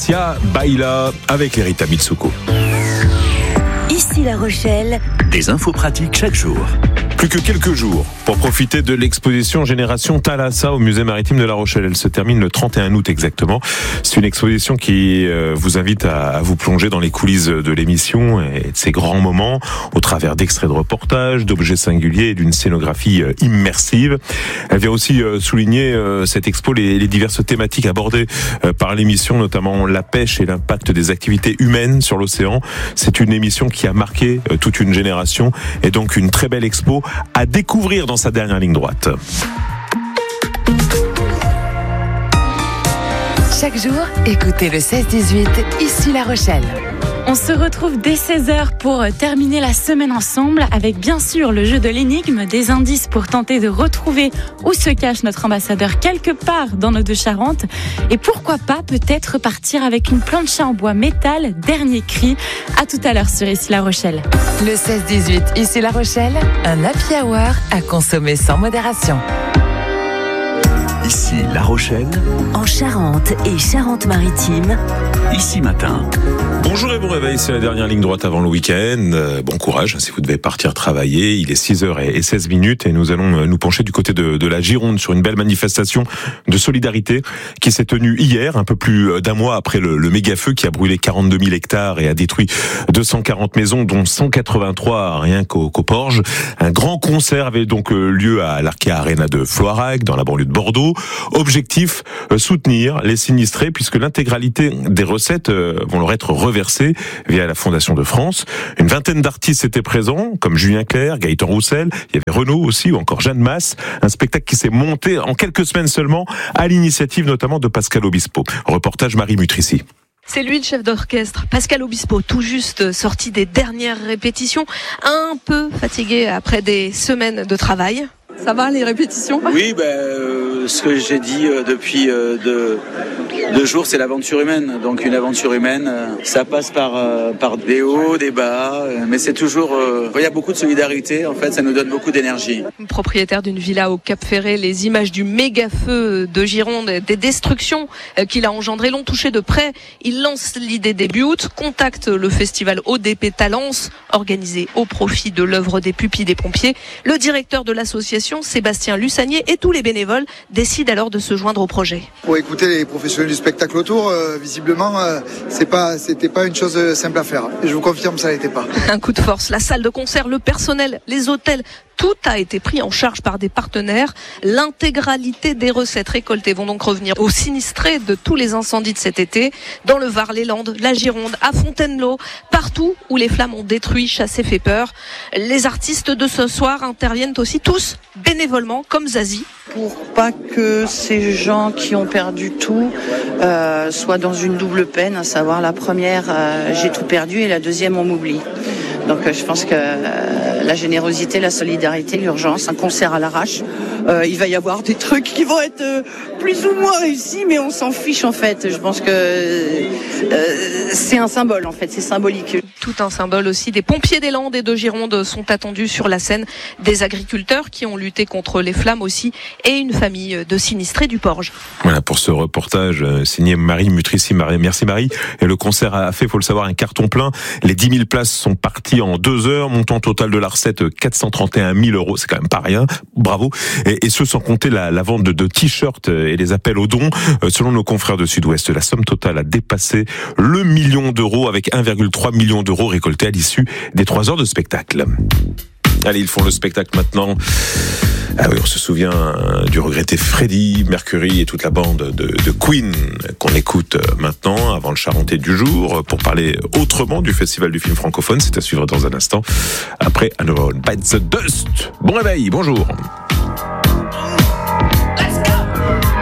Sia Baila avec Erita Mitsuko. Ici La Rochelle. Des infos pratiques chaque jour. Plus que quelques jours pour profiter de l'exposition Génération Thalassa au musée maritime de La Rochelle. Elle se termine le 31 août exactement. C'est une exposition qui vous invite à vous plonger dans les coulisses de l'émission et de ses grands moments au travers d'extraits de reportages, d'objets singuliers et d'une scénographie immersive. Elle vient aussi souligner cette expo les diverses thématiques abordées par l'émission, notamment la pêche et l'impact des activités humaines sur l'océan. C'est une émission qui a marqué toute une génération et donc une très belle expo à découvrir dans sa dernière ligne droite. Chaque jour, écoutez le 16-18, ici La Rochelle. On se retrouve dès 16h pour terminer la semaine ensemble avec bien sûr le jeu de l'énigme, des indices pour tenter de retrouver où se cache notre ambassadeur quelque part dans nos deux Charentes. Et pourquoi pas peut-être partir avec une plancha en bois métal, dernier cri. À tout à l'heure sur Ici La Rochelle. Le 16-18, ici La Rochelle, un happy hour à consommer sans modération. Ici La Rochelle, En Charente et Charente-Maritime. Ici Matin. Bonjour et bon réveil, c'est la dernière ligne droite avant le week-end. Bon courage si vous devez partir travailler. Il est 6h16 et nous allons nous pencher du côté de la Gironde sur une belle manifestation de solidarité qui s'est tenue hier, un peu plus d'un mois après le méga-feu qui a brûlé 42 000 hectares et a détruit 240 maisons, dont 183 rien qu'au Porge. Un grand concert avait donc lieu à l'Arkea Arena de Floirac, dans la banlieue de Bordeaux. Objectif, soutenir les sinistrés puisque l'intégralité des recettes vont leur être reversées via la Fondation de France. Une vingtaine d'artistes étaient présents, comme Julien Clerc, Gaëtan Roussel, il y avait Renaud aussi, ou encore Jeanne Masse. Un spectacle qui s'est monté en quelques semaines seulement, à l'initiative notamment de Pascal Obispo. Reportage Marie Mutrici. C'est lui le chef d'orchestre, Pascal Obispo, tout juste sorti des dernières répétitions, un peu fatigué après des semaines de travail. Ça va les répétitions ? Oui, ce que j'ai dit depuis deux jours, c'est l'aventure humaine. Donc une aventure humaine, ça passe par des hauts, des bas, mais c'est toujours... il y a beaucoup de solidarité, en fait, ça nous donne beaucoup d'énergie. Propriétaire d'une villa au Cap Ferret, les images du méga-feu de Gironde, des destructions qu'il a engendrées l'ont touché de près. Il lance l'idée début août, contacte le festival ODP Talence, organisé au profit de l'œuvre des pupilles des pompiers. Le directeur de l'association, Sébastien Lussanier, et tous les bénévoles décident alors de se joindre au projet. Pour écouter les professionnels du spectacle autour, visiblement, c'était pas une chose simple à faire. Et je vous confirme, ça l'était pas. Un coup de force, la salle de concert, le personnel, les hôtels, tout a été pris en charge par des partenaires. L'intégralité des recettes récoltées vont donc revenir aux sinistrés de tous les incendies de cet été, dans le Var, les Landes, la Gironde, à Fontainebleau, partout où les flammes ont détruit, chassé, fait peur. Les artistes de ce soir interviennent aussi tous bénévolement, comme Zazie. Pour pas que ces gens qui ont perdu tout soient dans une double peine, à savoir la première, j'ai tout perdu, et la deuxième, on m'oublie. Donc je pense que la générosité, la solidarité, l'urgence, un concert à l'arrache, il va y avoir des trucs qui vont être plus ou moins réussis, mais on s'en fiche en fait. Je pense que c'est un symbole en fait, c'est symbolique. Tout un symbole aussi. Des pompiers des Landes et de Gironde sont attendus sur la scène, des agriculteurs qui ont lutté contre les flammes aussi, et une famille de sinistrés du Porge. Voilà pour ce reportage signé Marie Mutrici. Merci Marie. Et le concert a fait, faut le savoir, un carton plein. Les 10 000 places sont parties en 2 heures. Montant total de la recette, 431 000 €. C'est quand même pas rien. Bravo. Et ce sans compter la vente de t-shirts et les appels aux dons. Selon nos confrères de Sud-Ouest, la somme totale a dépassé le $1 million avec 1,3 million d'euros récoltés à l'issue des 3 heures de spectacle. Allez, ils font le spectacle maintenant. Ah oui, on se souvient du regretté Freddie Mercury et toute la bande de Queen qu'on écoute maintenant, avant le Charentais du jour, pour parler autrement du Festival du film francophone. C'est à suivre dans un instant, après Another One Bites the Dust. Bon réveil, bonjour.